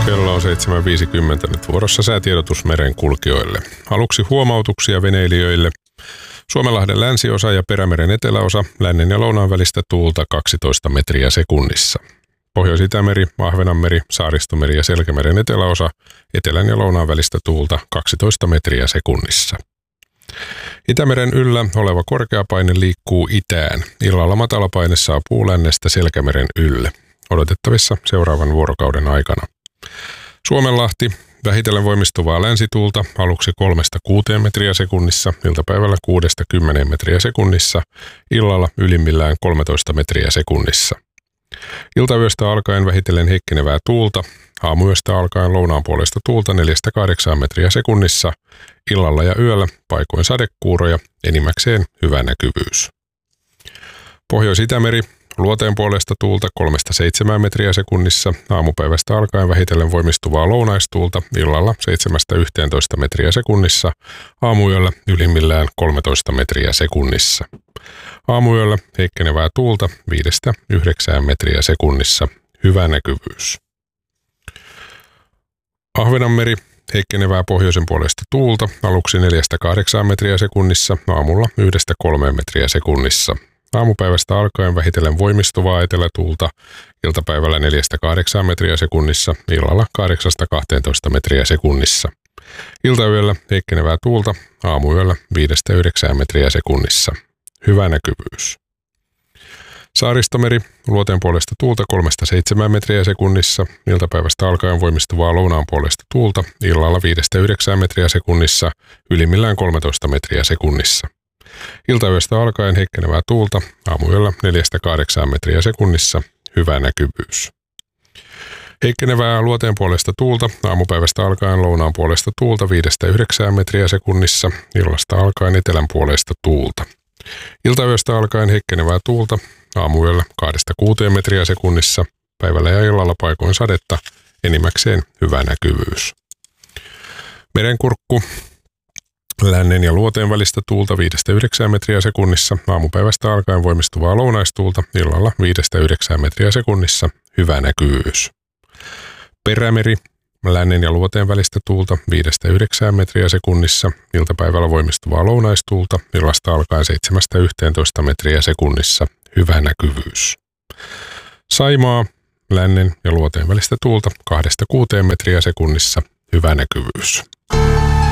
Kello on 7.50 nyt vuorossa säätiedotus merenkulkijoille. Aluksi huomautuksia veneilijöille. Suomenlahden länsiosa ja Perämeren eteläosa, lännen ja lounaan välistä tuulta 12 metriä sekunnissa. Pohjois-Itämeri, Ahvenanmeri, Saaristomeri ja Selkämeren eteläosa, etelän ja lounaan välistä tuulta 12 metriä sekunnissa. Itämeren yllä oleva korkeapaine liikkuu itään. Illalla matalapaine saapuu lännestä Selkämeren ylle. Odotettavissa seuraavan vuorokauden aikana. Suomenlahti, vähitellen voimistuvaa länsituulta, aluksi 3-6 metriä sekunnissa, iltapäivällä 6-10 metriä sekunnissa, illalla ylimmillään 13 metriä sekunnissa. Iltayöstä alkaen vähitellen heikkenevää tuulta, aamuyöstä alkaen lounaan puolesta tuulta 4-8 metriä sekunnissa, illalla ja yöllä paikoin sadekuuroja, enimmäkseen hyvä näkyvyys. Pohjois-Itämeri, luoteen puolesta tuulta 3-7 metriä sekunnissa, aamupäivästä alkaen vähitellen voimistuvaa lounaistuulta, illalla 7-11 metriä sekunnissa, aamuyöllä ylimmillään 13 metriä sekunnissa. Aamuyöllä heikkenevää tuulta 5-9 metriä sekunnissa, hyvä näkyvyys. Ahvenanmeri, heikkenevää pohjoisen puolesta tuulta, aluksi 4-8 metriä sekunnissa, aamulla 1-3 metriä sekunnissa. Aamupäivästä alkaen vähitellen voimistuvaa etelätuulta, iltapäivällä 4-8 metriä sekunnissa, illalla 8-12 metriä sekunnissa. Iltayöllä heikkenevää tuulta, aamuyöllä 5-9 metriä sekunnissa. Hyvä näkyvyys. Saaristomeri, luoteen puolesta tuulta 3-7 metriä sekunnissa, iltapäivästä alkaen voimistuvaa lounaan puolesta tuulta, illalla 5-9 metriä sekunnissa, ylimmillään 13 metriä sekunnissa. Iltayöstä alkaen heikkenevää tuulta, aamuyöllä 4-8 metriä sekunnissa, hyvä näkyvyys. Heikkenevää luoteen puolesta tuulta, aamupäivästä alkaen lounaan puolesta tuulta 5-9 metriä sekunnissa, illasta alkaen etelän puolesta tuulta. Iltayöstä alkaen heikkenevää tuulta, aamuyöllä 2-6 metriä sekunnissa, päivällä ja illalla paikoin sadetta, enimmäkseen hyvä näkyvyys. Merenkurkku, lännen ja luoteen välistä tuulta 5-9 metriä sekunnissa, aamupäivästä alkaen voimistuvaa lounaistuulta, illalla 5-9 metriä sekunnissa, hyvä näkyvyys. Perämeri, lännen ja luoteen välistä tuulta 5-9 metriä sekunnissa, iltapäivällä voimistuvaa lounaistuulta, illasta alkaen 7-11 metriä sekunnissa, hyvä näkyvyys. Saimaa, lännen ja luoteen välistä tuulta 2-6 metriä sekunnissa, hyvä näkyvyys.